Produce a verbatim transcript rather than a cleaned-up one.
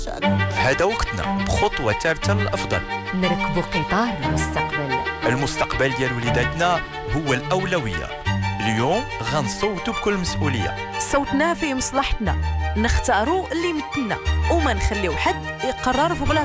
هذا وقتنا بخطوة ثالثة للأفضل. نركبوا قطار المستقبل. المستقبل ديال وليداتنا هو الأولوية. اليوم غنصوتوا بكل مسؤولية. صوتنا في مصلحتنا، نختاروا اللي يمثلنا وما نخليو حد يقرر في بلاصتنا.